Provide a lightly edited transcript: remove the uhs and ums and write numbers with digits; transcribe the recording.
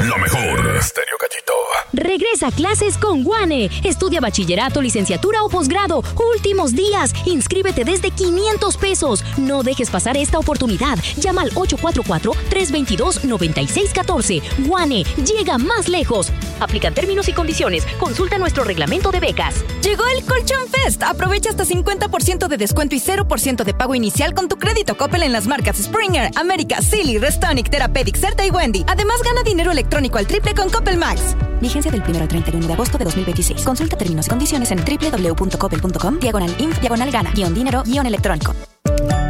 lo mejor. Estéreo Cachito. Regresa a clases con Guane. Estudia bachillerato, licenciatura o posgrado. Últimos días. Inscríbete desde 500 pesos. No dejes pasar esta oportunidad. Llama al 844-322-9614. Guane, llega más lejos. Aplican términos y condiciones. Consulta nuestro reglamento de becas. Llegó el Colchón Fest. Aprovecha hasta 50% de descuento y 0% de pago inicial con tu crédito Coppel en las marcas Springer, América, Silly, Restonic, Therapeutic, Certa y Wendy. Además, gana dinero electrónico al triple con Coppel Max. Vigencia del 1 al 31 de agosto de 2026. Consulta términos y condiciones en www.coppel.com/inf/gana-dinero-electrónico.